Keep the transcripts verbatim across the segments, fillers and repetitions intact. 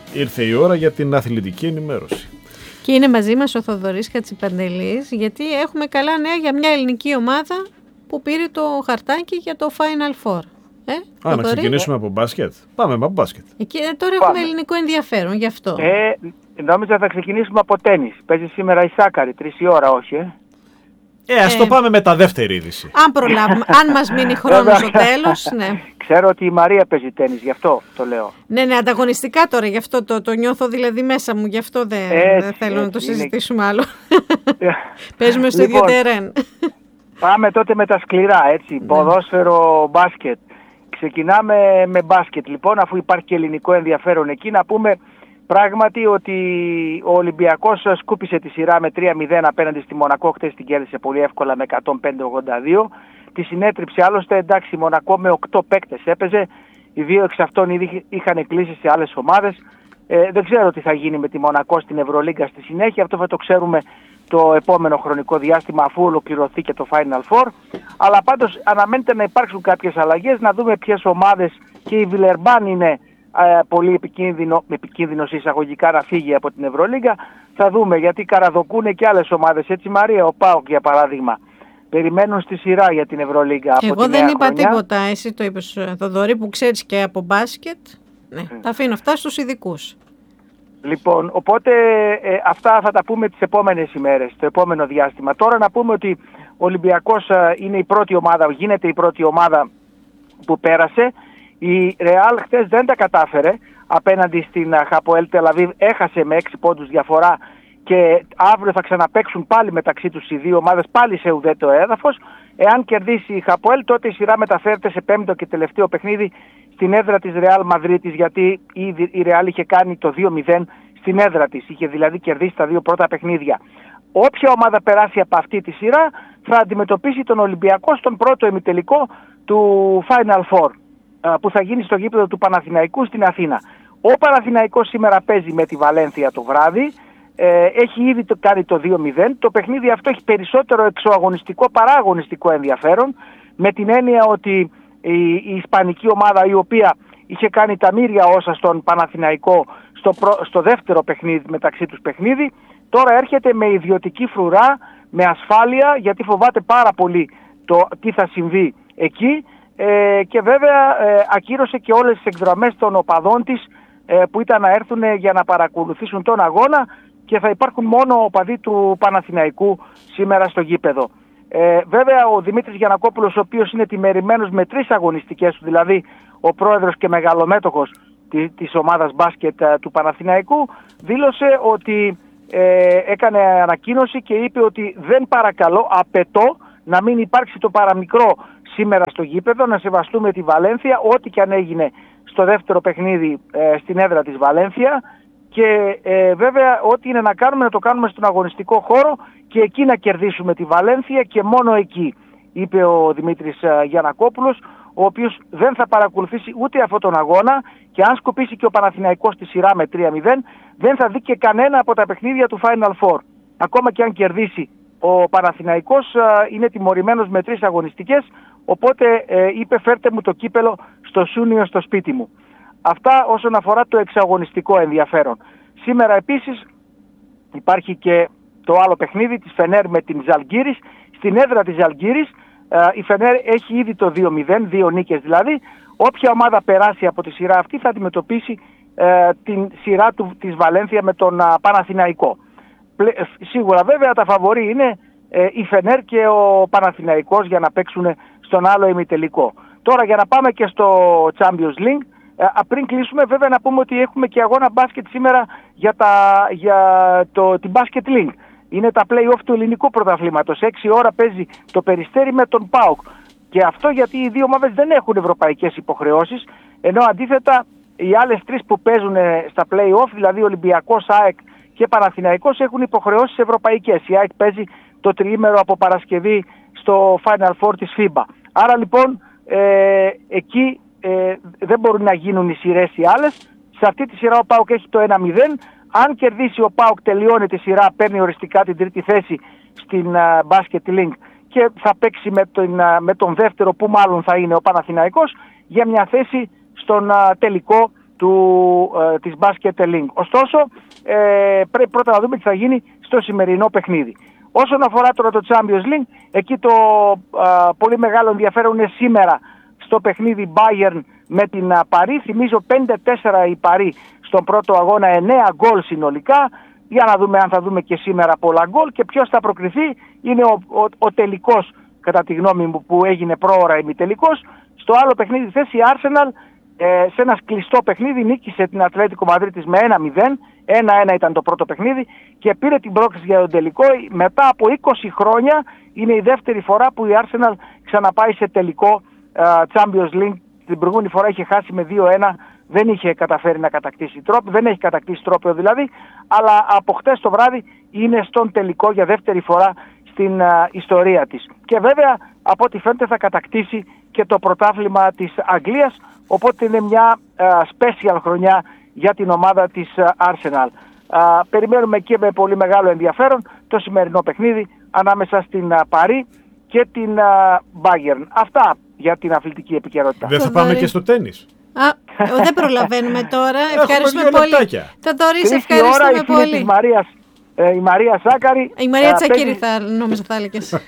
Ήρθε η ώρα για την αθλητική ενημέρωση. Και είναι μαζί μας ο Θοδωρής Χατσιπαντελής, γιατί έχουμε καλά νέα για μια ελληνική ομάδα που πήρε το χαρτάκι για το Final Four. Ε, Α, Θοδωρή? να ξεκινήσουμε από μπάσκετ. Πάμε από μπάσκετ. Εκεί τώρα έχουμε Πάμε. ελληνικό ενδιαφέρον γι' αυτό. Ε, νόμιζα θα ξεκινήσουμε από τένις. Παίζει σήμερα η Σάκαρη, τρεις η ώρα, όχι, ε. Ε, ας ε, το πάμε με τα δεύτερη είδηση. Αν προλάβουμε, αν μας μείνει χρόνο στο τέλος, ναι. Ξέρω ότι η Μαρία παίζει τένις, γι' αυτό το λέω. Ναι, ναι, ανταγωνιστικά τώρα, γι' αυτό το, το νιώθω δηλαδή μέσα μου, γι' αυτό δεν, έτσι, δεν θέλω έτσι, να το είναι... συζητήσουμε άλλο. Παίζουμε στο λοιπόν, ίδιο τερέν. Πάμε τότε με τα σκληρά, έτσι, ναι. Ποδόσφαιρο, μπάσκετ. Ξεκινάμε με μπάσκετ, λοιπόν, αφού υπάρχει και ελληνικό ενδιαφέρον εκεί, να πούμε πράγματι ότι ο Ολυμπιακός σκούπισε τη σειρά με τρία μηδέν απέναντι στη Μονακό, χτες την κέρδισε πολύ εύκολα με εκατόν πέντε ογδόντα δύο. Τη συνέτριψε άλλωστε, εντάξει, η Μονακό με οκτώ παίκτες έπαιζε, οι δύο εξ αυτών ήδη είχαν κλείσει σε άλλες ομάδες. Ε, δεν ξέρω τι θα γίνει με τη Μονακό στην Ευρωλίγκα στη συνέχεια, αυτό θα το ξέρουμε το επόμενο χρονικό διάστημα αφού ολοκληρωθεί και το Final Four. Αλλά πάντως αναμένεται να υπάρξουν κάποιες αλλαγές, να δούμε ποιες ομάδες, και η Βιλερμπάν είναι ε, πολύ επικίνδυνο, επικίνδυνος εισαγωγικά να φύγει από την Ευρωλίγκα. Θα δούμε, γιατί καραδοκούν και άλλες ομάδες, έτσι Μαρία, ο ΠΑΟΚ για παράδειγμα. Περιμένουν στη σειρά για την Ευρωλίγκα. Εγώ από τη δεν είπα χρονιά. τίποτα, εσύ το είπες, Θοδωρή, που ξέρεις και από μπάσκετ. Ναι, mm. τα αφήνω αυτά στους ειδικούς. Λοιπόν, οπότε ε, αυτά θα τα πούμε τις επόμενες ημέρες, το επόμενο διάστημα. Τώρα να πούμε ότι ο Ολυμπιακός ε, είναι η πρώτη ομάδα, γίνεται η πρώτη ομάδα που πέρασε. Η Ρεάλ χθες δεν τα κατάφερε απέναντι στην Χαποέλ Τελαβίβ, έχασε με έξι πόντους διαφορά και αύριο θα ξαναπαίξουν πάλι μεταξύ τους οι δύο ομάδες, πάλι σε ουδέτερο έδαφος. Εάν κερδίσει η Χαποέλ, τότε η σειρά μεταφέρεται σε πέμπτο και τελευταίο παιχνίδι στην έδρα της Ρεάλ Μαδρίτης, γιατί η Ρεάλ είχε κάνει το δύο μηδέν στην έδρα της, είχε δηλαδή κερδίσει τα δύο πρώτα παιχνίδια. Όποια ομάδα περάσει από αυτή τη σειρά θα αντιμετωπίσει τον Ολυμπιακό στον πρώτο ημιτελικό του Final Four, που θα γίνει στο γήπεδο του Παναθηναϊκού στην Αθήνα. Ο Παναθηναϊκός σήμερα παίζει με τη Βαλένθια το βράδυ, ε, έχει ήδη το, κάνει το δύο μηδέν. Το παιχνίδι αυτό έχει περισσότερο εξωαγωνιστικό παρά αγωνιστικό ενδιαφέρον, με την έννοια ότι η, η ισπανική ομάδα, η οποία είχε κάνει τα μύρια όσα στον Παναθηναϊκό στο, προ, στο δεύτερο παιχνίδι μεταξύ τους παιχνίδι, τώρα έρχεται με ιδιωτική φρουρά, με ασφάλεια, γιατί φοβάται πάρα πολύ το τι θα συμβεί εκεί, ε, και βέβαια ε, ακύρωσε και όλες τις εκδρομές των οπαδών της ε, που ήταν να έρθουν για να παρακολουθήσουν τον αγώνα, και θα υπάρχουν μόνο οπαδοί του Παναθηναϊκού σήμερα στο γήπεδο. Ε, βέβαια ο Δημήτρης Γιαννακόπουλος, ο οποίος είναι τιμωρημένος με τρεις αγωνιστικές του, δηλαδή ο πρόεδρος και μεγαλομέτωχος της, της ομάδας μπάσκετ ε, του Παναθηναϊκού, δήλωσε ότι ε, έκανε ανακοίνωση και είπε ότι δεν παρακαλώ, απαιτώ να μην υπάρξει το παραμικρό σήμερα στο γήπεδο, να σεβαστούμε τη Βαλένθια, ό,τι και αν έγινε στο δεύτερο παιχνίδι ε, στην έδρα της Βαλένθια, και ε, βέβαια ό,τι είναι να κάνουμε να το κάνουμε στον αγωνιστικό χώρο και εκεί να κερδίσουμε τη Βαλένθια και μόνο εκεί, είπε ο Δημήτρης ε, Γιαννακόπουλος, ο οποίος δεν θα παρακολουθήσει ούτε αυτόν τον αγώνα, και αν σκοπίσει και ο Παναθηναϊκός στη σειρά με τρία μηδέν δεν θα δει και κανένα από τα παιχνίδια του Final Four. Ακόμα και αν κερδίσει ο Παναθηναϊκός ε, είναι τιμωρημένος με τρεις αγωνιστικές, οπότε ε, είπε φέρτε μου το κύπελο στο Σούνιο στο σπίτι μου. Αυτά όσον αφορά το εξαγωνιστικό ενδιαφέρον. Σήμερα επίσης υπάρχει και το άλλο παιχνίδι της Φενέρ με την Ζαλγκίρις. Στην έδρα της Ζαλγκίρις η Φενέρ έχει ήδη το δύο μηδέν, δύο νίκες δηλαδή. Όποια ομάδα περάσει από τη σειρά αυτή θα αντιμετωπίσει ε, την σειρά του, της Βαλένθια με τον α, Παναθηναϊκό. Πλε, σίγουρα βέβαια τα φαβορί είναι ε, η Φενέρ και ο Παναθηναϊκός για να παίξουν στον άλλο ημιτελικό. Τώρα για να πάμε και στο Champions League, Ε, πριν κλείσουμε βέβαια να πούμε ότι έχουμε και αγώνα μπάσκετ σήμερα για, τα, για το, την Basket League. Είναι τα play-off του ελληνικού πρωταθλήματος. έξι ώρα παίζει το Περιστέρι με τον ΠΑΟΚ. Και αυτό γιατί οι δύο ομάδες δεν έχουν ευρωπαϊκές υποχρεώσεις, ενώ αντίθετα οι άλλες τρεις που παίζουν στα play-off, δηλαδή Ολυμπιακός, ΑΕΚ και Παναθηναϊκός, έχουν υποχρεώσεις ευρωπαϊκές. Η ΑΕΚ παίζει το τριήμερο από Παρασκευή στο Final Four της φίμπα. Άρα λοιπόν ε, εκεί Ε, δεν μπορούν να γίνουν οι σειρές οι άλλες. Σε αυτή τη σειρά ο ΠΑΟΚ έχει το ένα μηδέν. Αν κερδίσει ο ΠΑΟΚ τελειώνει τη σειρά, παίρνει οριστικά την τρίτη θέση στην uh, Basket League και θα παίξει με τον, uh, με τον δεύτερο, που μάλλον θα είναι ο Παναθηναϊκός, για μια θέση στον uh, τελικό του, ε, της Basket Link. Ωστόσο, ε, πρέπει πρώτα να δούμε τι θα γίνει στο σημερινό παιχνίδι. Όσον αφορά τώρα το Champions League, εκεί το ε, πολύ μεγάλο ενδιαφέρον είναι σήμερα στο παιχνίδι Bayern με την Παρί. Θυμίζω πέντε τέσσερα η Παρί στον πρώτο αγώνα, εννέα γκολ συνολικά. Για να δούμε αν θα δούμε και σήμερα πολλά γκολ και ποιος θα προκριθεί. Είναι ο, ο, ο τελικός, κατά τη γνώμη μου, που έγινε πρόωρα ημιτελικός. Στο άλλο παιχνίδι θες η Arsenal ε, σε ένα κλειστό παιχνίδι νίκησε την Ατλέτικο Μαδρίτης με ένα μηδέν. ένα ένα ήταν το πρώτο παιχνίδι και πήρε την πρόκριση για τον τελικό. Μετά από είκοσι χρόνια είναι η δεύτερη φορά που η Arsenal ξαναπάει σε τελικό uh, Champions League. Την προηγούμενη φορά είχε χάσει με δύο ένα, δεν είχε καταφέρει να κατακτήσει τρόπαιο, δεν έχει κατακτήσει τρόπαιο δηλαδή, αλλά από χτες το βράδυ είναι στον τελικό για δεύτερη φορά στην uh, ιστορία της. Και βέβαια από ό,τι φαίνεται θα κατακτήσει και το πρωτάθλημα της Αγγλίας, οπότε είναι μια uh, special χρονιά για την ομάδα της uh, Arsenal. Uh, περιμένουμε και με πολύ μεγάλο ενδιαφέρον το σημερινό παιχνίδι ανάμεσα στην uh, Παρί και την uh, Bayern. Αυτά για την αθλητική επικαιρότητα. Δεν θα πάμε και στο τένις? Α, δεν προλαβαίνουμε τώρα. Ευχαριστούμε πολύ. Θοδωρή, σε ευχαριστούμε πολύ. Της Μαρίας, ε, η Μαρία Σάκαρη. Η Μαρία Τσακίρη θα νόμιζα θα έλεγες.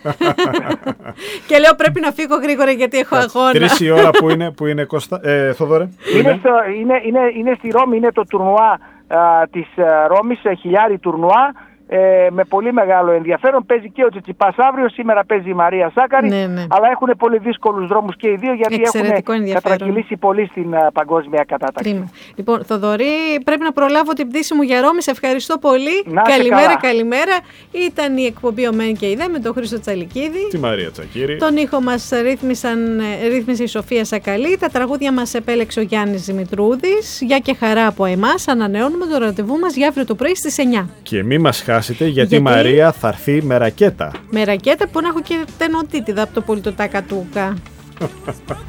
Και λέω πρέπει να φύγω γρήγορα γιατί έχω αγώνα. Τρεις η ώρα που είναι, που είναι Κώστα, ε, Θοδωρέ. Είναι, στο, είναι, είναι, είναι στη Ρώμη, είναι το τουρνουά α, της α, Ρώμης, χιλιάρι τουρνουά. Ε, με πολύ μεγάλο ενδιαφέρον. Παίζει και ο Τσιτσιπάς αύριο, σήμερα παίζει η Μαρία Σάκαρη, ναι, ναι. αλλά έχουν πολύ δύσκολους δρόμους και οι δύο γιατί έχουν κατρακυλήσει πολύ στην uh, παγκόσμια κατάταξη. Κρίμα. Λοιπόν, Θοδωρή, πρέπει να προλάβω την πτήση μου για Ρώμη. Σε ευχαριστώ πολύ. Να, καλημέρα, καλά. καλημέρα. Ήταν η εκπομπή Ο Μεν και η Δε με τον Χρήστο Τσαλικίδη. Τη Μαρία Τσακίρη. Τον ήχο μας ρύθμισε η Σοφία Σακαλή. Τα τραγούδια μας επέλεξε ο Γιάννης Δημητρούδης. Γεια και χαρά από εμάς. Ανανεώνουμε το ραντεβού μας για αύριο το πρωί στις εννιά. Και μη μας χάσετε γιατί, γιατί η Μαρία θα έρθει με ρακέτα. Με ρακέτα που να έχω και τενοτίτιδα από το πολιτοτάκα τούκα.